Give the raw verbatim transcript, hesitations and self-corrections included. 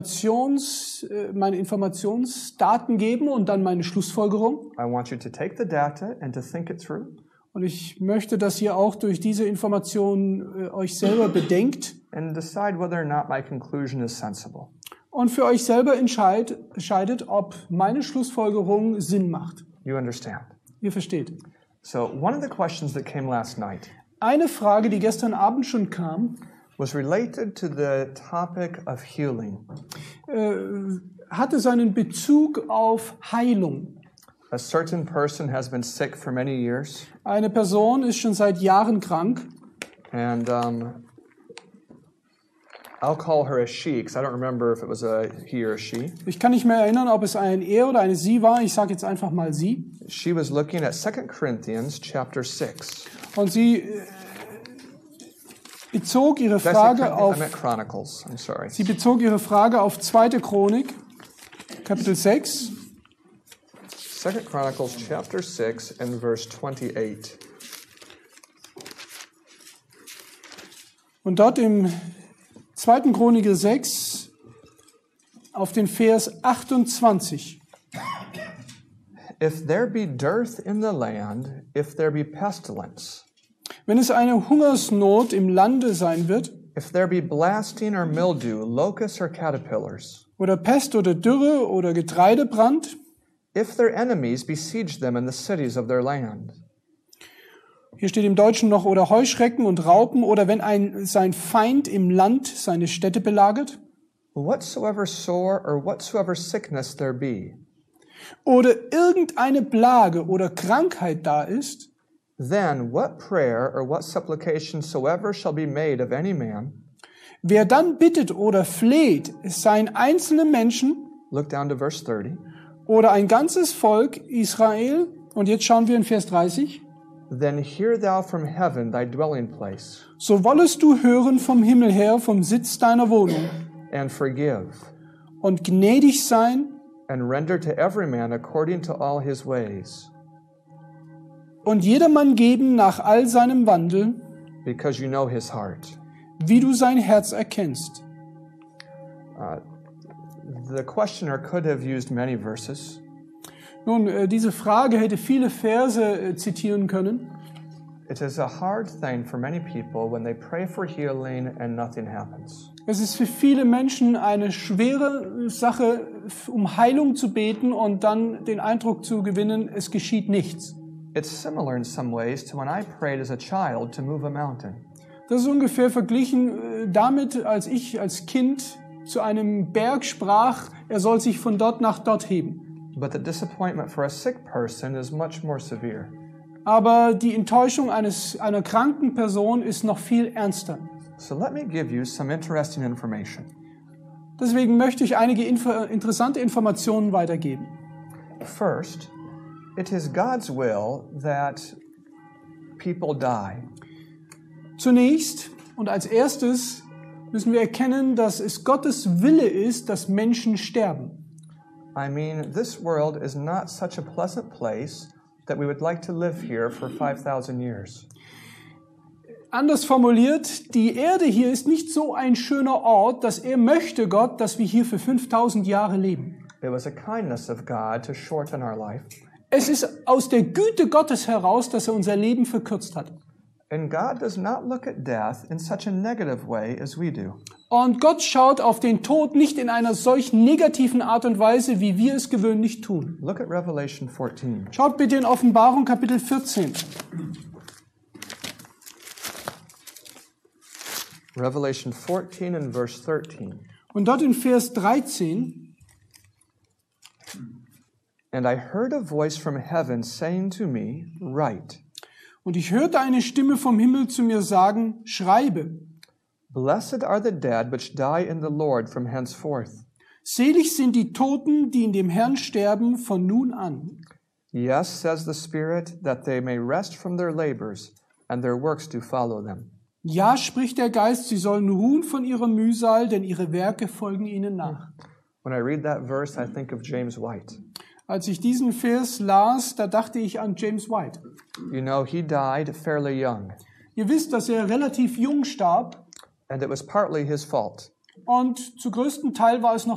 Informations, äh, meine Informationsdaten geben und dann meine Schlussfolgerung. I want you to take the data and to think it through. Und ich möchte, dass ihr auch durch diese Informationen äh, euch selber bedenkt And decide whether or not my conclusion is sensible. und für euch selber entscheid, entscheidet, ob meine Schlussfolgerung Sinn macht. You understand? Ihr versteht. So one of the questions that came last night Eine Frage, die gestern Abend schon kam, was related to the topic of healing. äh, hatte seinen Bezug auf Heilung. A certain person has been sick for many years, Eine Person ist schon seit Jahren krank. and um, I'll call her a she because I don't remember if it was a he or a she. Ich kann nicht mehr erinnern, ob es ein er oder eine sie war. Ich sage jetzt einfach mal sie. She was looking at Second Corinthians chapter six. Und sie äh, bezog ihre Did I say Frage Corinthians? I auf meant Chronicles. I'm sorry. sie bezog ihre Frage auf zweite Chronik, Kapitel sechs. Second Chronicles chapter six and verse twenty-eight. Und dort im zweiten Chroniker sechs auf den Vers achtundzwanzig. If there be dearth in the land, if there be pestilence, Wenn es eine Hungersnot im Lande sein wird, if there be blasting or mildew, locusts or caterpillars, oder Pest oder Dürre oder Getreidebrand, if their enemies besiege them in the cities of their land, hier steht im Deutschen noch, oder Heuschrecken und Raupen, oder wenn ein, sein Feind im Land seine Städte belagert, whatsoever sore or whatsoever sickness there be, oder irgendeine Plage oder Krankheit da ist, then what prayer or what supplication soever shall be made of any man, wer dann bittet oder fleht, es seien einzelne Menschen look down to verse thirty, oder ein ganzes Volk Israel, und jetzt schauen wir in Vers dreißig, then hear thou from heaven thy dwelling place, so wollest du hören vom Himmel her, vom Sitz deiner Wohnung, and forgive, und gnädig sein and render to every man according to all his ways, und jedermann geben nach all seinem Wandel, because you know his heart. wie du sein Herz erkennst. Uh, the questioner could have used many verses, Nun, äh, diese Frage hätte viele Verse äh, zitieren können. It is a hard thing for many people when they pray for healing and nothing happens. Es ist für viele Menschen eine schwere Sache, um Heilung zu beten und dann den Eindruck zu gewinnen, es geschieht nichts. It's similar in some ways to when I prayed as a child to move a mountain. Das ist ungefähr verglichen äh, damit, als ich als Kind zu einem Berg sprach, er soll sich von dort nach dort heben. But the disappointment for a sick person is much more severe. Aber die Enttäuschung eines, einer kranken Person ist noch viel ernster. So let me give you some interesting information. Deswegen möchte ich einige info- interessante Informationen weitergeben. First, it is God's will that people die. Zunächst und als erstes müssen wir erkennen, dass es Gottes Wille ist, dass Menschen sterben. I mean, this world is not such a pleasant place that we would like to live here for five thousand years. Anders formuliert, die Erde hier ist nicht so ein schöner Ort, dass er möchte, Gott, dass wir hier für fünftausend Jahre leben. It was a kindness of God to shorten our life. Es ist aus der Güte Gottes heraus, dass er unser Leben verkürzt hat. And God does not look at death in such a negative way as we do. Und Gott schaut auf den Tod nicht in einer solch negativen Art und Weise, wie wir es gewöhnlich tun. Look at Revelation fourteen. Schaut bitte in Offenbarung Kapitel vierzehn. Revelation fourteen and verse thirteen. Und dort in Vers dreizehn. And I heard a voice from heaven saying to me, Write, Und ich hörte eine Stimme vom Himmel zu mir sagen, schreibe, Blessed are the dead which die in the Lord from henceforth. selig sind die Toten, die in dem Herrn sterben, von nun an. Yes, says the Spirit, that they may rest from their labors, and their works do follow them. Ja, spricht der Geist, sie sollen ruhen von ihrer Mühsal, denn ihre Werke folgen ihnen nach. When I read that verse, I think of James White. Als ich diesen Vers las, da dachte ich an James White. You know, he died fairly young, Ihr wisst, dass er relativ jung starb and it was partly his fault. und zu größten Teil war es noch